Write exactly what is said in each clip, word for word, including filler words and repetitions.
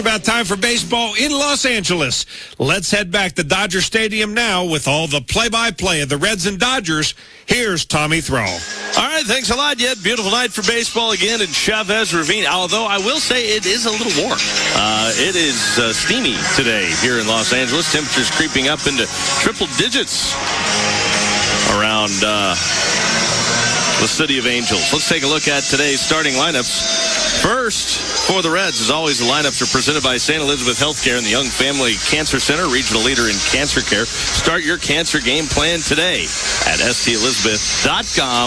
About time for baseball in Los Angeles. Let's head back to Dodger Stadium now with all the play-by-play of the Reds and Dodgers. Here's Tommy Thrall. All right, thanks a lot, Yet. Beautiful night for baseball again in Chavez Ravine. Although I will say it is a little warm. Uh, it is uh, steamy today here in Los Angeles. Temperatures creeping up into triple digits around uh, the City of Angels. Let's take a look at today's starting lineups. First, for the Reds, as always, the lineups are presented by Saint Elizabeth Healthcare and the Young Family Cancer Center, regional leader in cancer care. Start your cancer game plan today at s t elizabeth dot com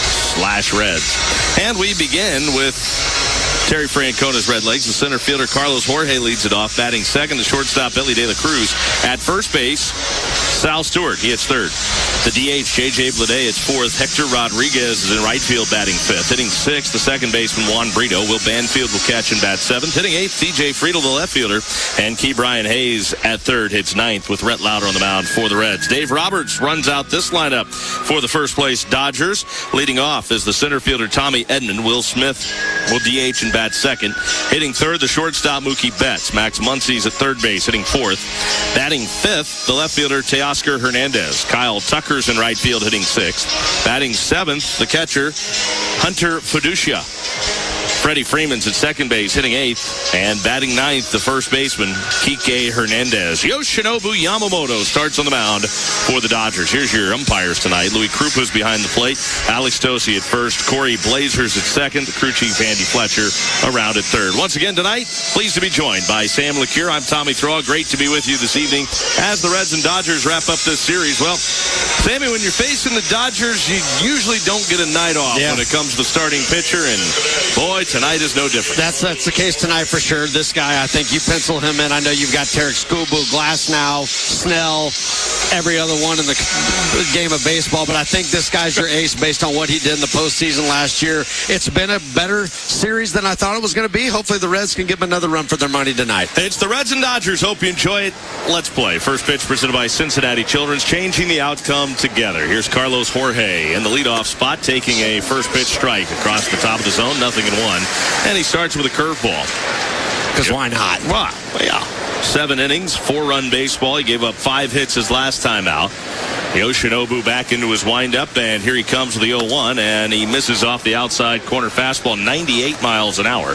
slash Reds. And we begin with Terry Francona's Red Legs. The center fielder Carlos Jorge leads it off, batting second. The shortstop Elly De La Cruz. At first base, Sal Stewart, he hits third. The D H, J J Bleday, hits fourth. Hector Rodriguez is in right field, batting fifth. Hitting sixth, the second baseman Juan Brito. Will Banfield will catch and bat seventh. Hitting eighth, T J Friedel, the left fielder. And Key Brian Hayes at third hits ninth with Rhett Lauder on the mound for the Reds. Dave Roberts runs out this lineup for the first place Dodgers. Leading off is the center fielder Tommy Edman. Will Smith will D H and bat second. Hitting third, the shortstop Mookie Betts. Max Muncy's at third base, hitting fourth. Batting fifth, the left fielder Teoscar Hernandez. Kyle Tucker's in right field, hitting sixth. Batting seventh, the catcher Hunter Fiducia. Freddie Freeman's at second base, hitting eighth. And batting ninth, the first baseman, Kike Hernandez. Yoshinobu Yamamoto starts on the mound for the Dodgers. Here's your umpires tonight. Louis Krupa's behind the plate. Alex Tosi at first. Corey Blazers at second. The crew chief, Andy Fletcher, around at third. Once again tonight, pleased to be joined by Sam LeCure. I'm Tommy Thrall. Great to be with you this evening as the Reds and Dodgers wrap up this series. Well, Sammy, when you're facing the Dodgers, you usually don't get a night off yeah. when it comes to the starting pitcher. And, boy, tonight is no different. That's that's the case tonight for sure. This guy, I think you pencil him in. I know you've got Tarek Skubal, Glasnow, Snell, every other one in the game of baseball, but I think this guy's your ace based on what he did in the postseason last year. It's been a better series than I thought it was going to be. Hopefully the Reds can give him another run for their money tonight. It's the Reds and Dodgers. Hope you enjoy it. Let's play. First pitch presented by Cincinnati Children's, changing the outcome together. Here's Carlos Jorge in the leadoff spot, taking a first pitch strike across the top of the zone, nothing in one. And he starts with a curveball. Because why not? Well, yeah. Seven innings, four-run baseball. He gave up five hits his last time out. Yoshinobu back into his windup, and here he comes with the oh one, and he misses off the outside corner fastball, ninety-eight miles an hour.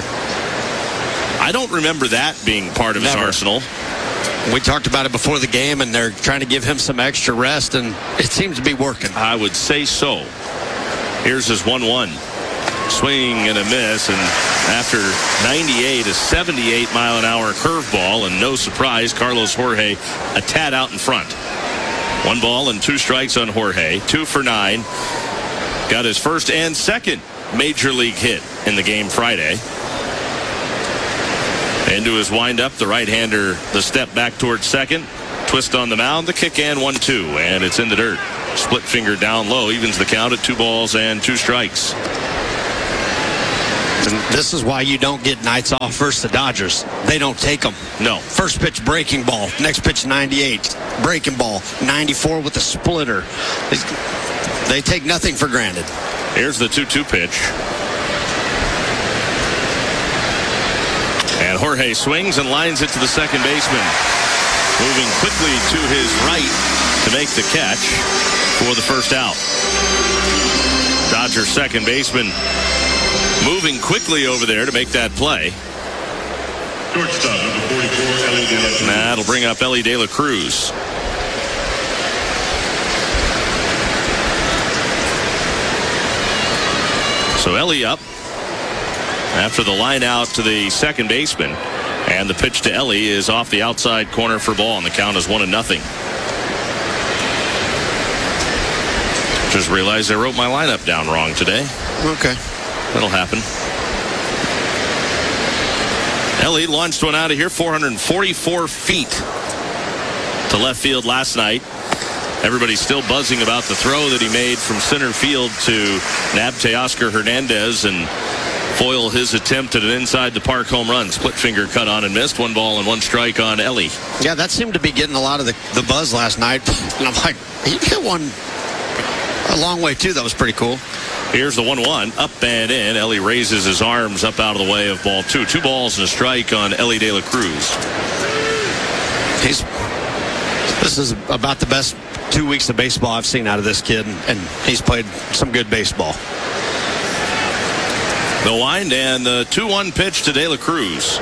I don't remember that being part of Never. his arsenal. We talked about it before the game, and they're trying to give him some extra rest, and it seems to be working. I would say so. Here's his one one. Swing and a miss, and after ninety-eight, a seventy-eight mile an hour curveball, and no surprise, Carlos Jorge a tad out in front. One ball and two strikes on Jorge, two for nine. Got his first and second major league hit in the game Friday. Into his windup, the right-hander, the step back towards second. Twist on the mound, the kick and one two, and it's in the dirt. Split finger down low, evens the count at two balls and two strikes. And this is why you don't get nights off versus the Dodgers. They don't take them. No. First pitch, breaking ball. Next pitch, ninety-eight. Breaking ball. ninety-four with a splitter. They take nothing for granted. Here's the two two pitch. And Jorge swings and lines it to the second baseman. Moving quickly to his right to make the catch for the first out. Dodger second baseman moving quickly over there to make that play. Shortstop, number forty-four, Elly De La Cruz. That'll bring up Elly De La Cruz. So Elly up after the line out to the second baseman. And the pitch to Elly is off the outside corner for ball, and the count is one and nothing. Just realized I wrote my lineup down wrong today. Okay. That'll happen. Elly launched one out of here, four hundred forty-four feet to left field last night. Everybody's still buzzing about the throw that he made from center field to nab Teoscar Hernandez and foil his attempt at an inside the park home run. Split finger cut on and missed. One ball and one strike on Elly. Yeah, that seemed to be getting a lot of the, the buzz last night. And I'm like, he hit one a long way too. That was pretty cool. Here's the one one, up and in. Ellie raises his arms up out of the way of ball two. Two balls and a strike on Ellie De La Cruz. He's, this is about the best two weeks of baseball I've seen out of this kid, and he's played some good baseball. The wind and the two one pitch to De La Cruz.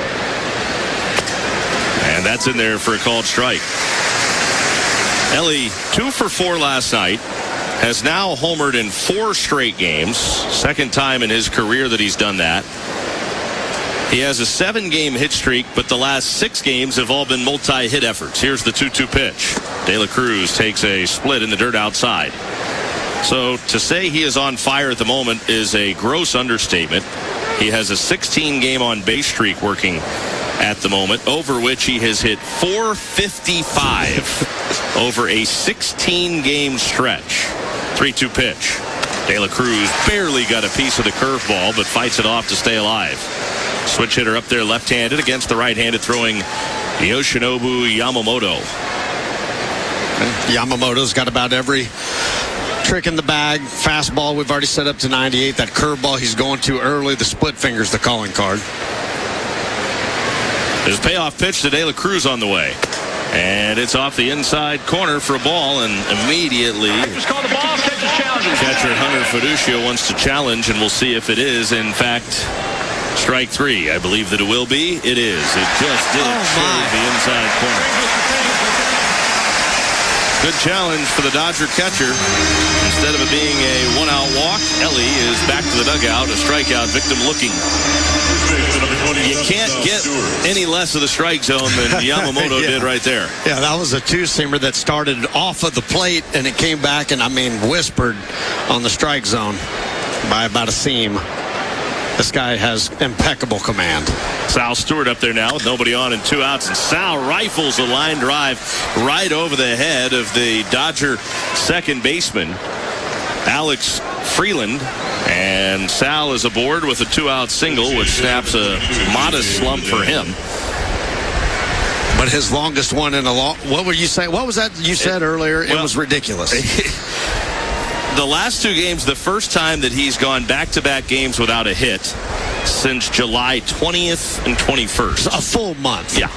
And that's in there for a called strike. Ellie, two for four last night. Has now homered in four straight games. Second time in his career that he's done that. He has a seven-game hit streak, but the last six games have all been multi-hit efforts. Here's the two two pitch. De La Cruz takes a split in the dirt outside. So to say he is on fire at the moment is a gross understatement. He has a sixteen-game on-base streak working at the moment, over which he has hit four fifty-five over a sixteen-game stretch. three two pitch. De La Cruz barely got a piece of the curveball, but fights it off to stay alive. Switch hitter up there left-handed against the right-handed throwing Yoshinobu Yamamoto. Yamamoto's got about every trick in the bag. Fastball we've already set up to ninety-eight. That curveball he's going too early. The split finger's the calling card. There's a payoff pitch to De La Cruz on the way. And it's off the inside corner for a ball, and immediately catcher Hunter Fiducio wants to challenge, and we'll see if it is, in fact, strike three. I believe that it will be. It is. It just did oh shave the inside corner. Good challenge for the Dodger catcher. Instead of it being a one-out walk, Ellie is back to the dugout, a strikeout victim looking. You can't get any less of the strike zone than Yamamoto yeah. did right there. Yeah, that was a two-seamer that started off of the plate, and it came back and, I mean, whispered on the strike zone by about a seam. This guy has impeccable command. Sal Stewart up there now with nobody on and two outs, and Sal rifles a line drive right over the head of the Dodger second baseman, Alex Freeland. And Sal is aboard with a two-out single, which snaps a modest slump for him. But his longest one in a long... What were you saying? What was that you said it, earlier? Well, it was ridiculous. The last two games, the first time that he's gone back-to-back games without a hit since July twentieth and twenty-first. A full month. Yeah.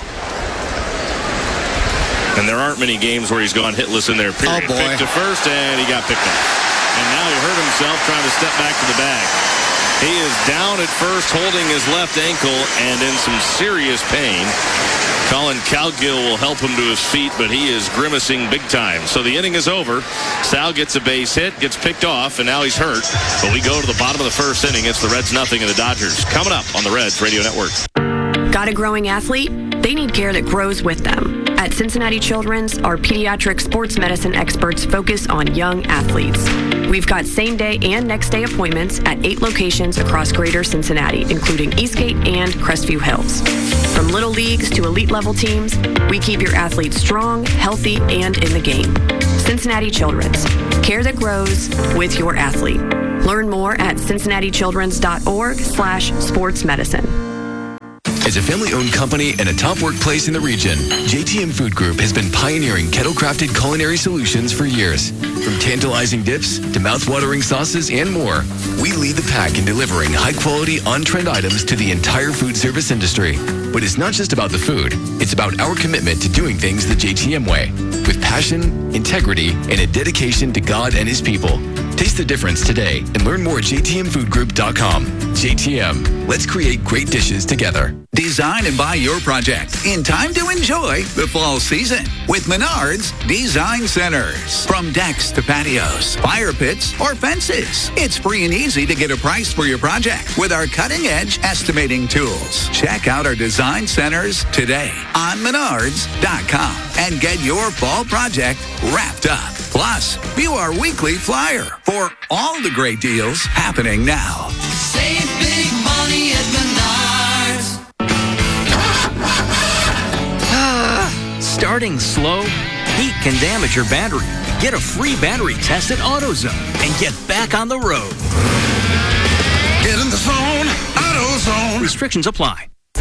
And there aren't many games where he's gone hitless in there, period. Oh, boy. Picked to first, and he got picked up. And now he hurt himself trying to step back to the bag. He is down at first, holding his left ankle and in some serious pain. Colin Cowgill will help him to his feet, but he is grimacing big time. So the inning is over. Sal gets a base hit, gets picked off, and now he's hurt. But we go to the bottom of the first inning. It's the Reds nothing and the Dodgers. Coming up on the Reds Radio Network. Got a growing athlete? They need care that grows with them. At Cincinnati Children's, our pediatric sports medicine experts focus on young athletes. We've got same-day and next-day appointments at eight locations across greater Cincinnati, including Eastgate and Crestview Hills. From little leagues to elite-level teams, we keep your athletes strong, healthy, and in the game. Cincinnati Children's. Care that grows with your athlete. Learn more at cincinnatichildrens.org slash sports medicine. As a family-owned company and a top workplace in the region, J T M Food Group has been pioneering kettle-crafted culinary solutions for years. From tantalizing dips to mouth-watering sauces and more, we lead the pack in delivering high-quality, on-trend items to the entire food service industry. But it's not just about the food. It's about our commitment to doing things the J T M way, with passion, integrity, and a dedication to God and His people. Taste the difference today and learn more at j t m food group dot com. J T M, let's create great dishes together. Design and buy your project in time to enjoy the fall season with Menards Design Centers. From decks to patios, fire pits, or fences, it's free and easy to get a price for your project with our cutting-edge estimating tools. Check out our design centers today on menards dot com and get your fall project wrapped up. Plus, view our weekly flyer for all the great deals happening now. Save big money at Menards. Starting slow, heat can damage your battery. Get a free battery test at AutoZone and get back on the road. Get in the zone, AutoZone. Restrictions apply.